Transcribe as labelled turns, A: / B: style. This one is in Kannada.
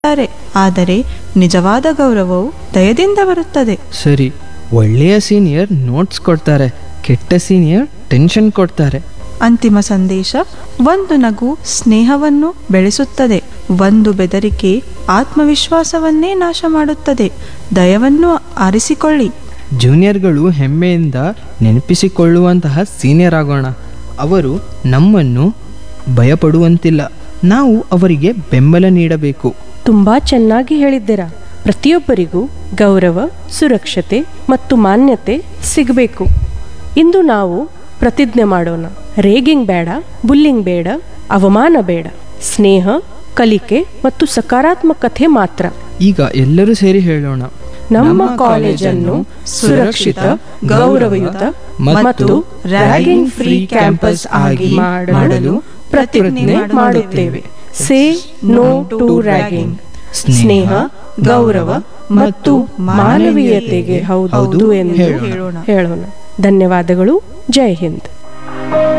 A: ತಾರೆ. ಆದರೆ ನಿಜವಾದ ಗೌರವವು ದಯದಿಂದ ಬರುತ್ತದೆ.
B: ಸರಿ, ಒಳ್ಳೆಯ ಸೀನಿಯರ್ ನೋಟ್ಸ್ ಕೊಡ್ತಾರೆ, ಕೆಟ್ಟ ಸೀನಿಯರ್ ಟೆನ್ಷನ್ ಕೊಡ್ತಾರೆ.
A: ಅಂತಿಮ ಸಂದೇಶ: ಒಂದು ನಗು ಸ್ನೇಹವನ್ನು ಬೆಳೆಸುತ್ತದೆ, ಒಂದು ಬೆದರಿಕೆ ಆತ್ಮವಿಶ್ವಾಸವನ್ನೇ ನಾಶ ಮಾಡುತ್ತದೆ. ದಯವನ್ನು ಆರಿಸಿಕೊಳ್ಳಿ.
B: ಜೂನಿಯರ್ಗಳು ಹೆಮ್ಮೆಯಿಂದ ನೆನಪಿಸಿಕೊಳ್ಳುವಂತಹ ಸೀನಿಯರ್ ಆಗೋಣ. ಅವರು ನಮ್ಮನ್ನು ಭಯಪಡುವಂತಿಲ್ಲ, ನಾವು ಅವರಿಗೆ ಬೆಂಬಲ ನೀಡಬೇಕು.
C: ತುಂಬಾ ಚೆನ್ನಾಗಿ ಹೇಳಿದ್ದೀರಾ. ಪ್ರತಿಯೊಬ್ಬರಿಗೂ ಗೌರವ, ಸುರಕ್ಷತೆ ಮತ್ತು ಮಾನ್ಯತೆ ಸಿಗಬೇಕು. ಇಂದು ನಾವು ಪ್ರತಿಜ್ಞೆ ಮಾಡೋಣ: ರೇಗಿಂಗ್ ಬೇಡ, ಬುಲ್ಲಿಂಗ್ ಬೇಡ, ಅವಮಾನ ಬೇಡ. ಸ್ನೇಹ, ಕಲಿಕೆ ಮತ್ತು ಸಕಾರಾತ್ಮಕತೆ ಮಾತ್ರ.
B: ಈಗ ಎಲ್ಲರೂ ಸೇರಿ ಹೇಳೋಣ:
C: ನಮ್ಮ ಕಾಲೇಜನ್ನು ಸುರಕ್ಷಿತ, ಗೌರವಯುತ ಮತ್ತು ರ್ಯಾಗಿಂಗ್ ಫ್ರೀ ಕ್ಯಾಂಪಸ್ ಆಗಿ ಮಾಡಲು ಪ್ರತಿಜ್ಞೆ ಮಾಡುತ್ತೇವೆ. Say no to ragging. ಸ್ನೇಹ, ಗೌರವ ಮತ್ತು ಮಾನವೀಯತೆಗೆ ಹೌದು ಎಂದು ಹೇಳೋಣ. ಧನ್ಯವಾದಗಳು. ಜೈ ಹಿಂದ್.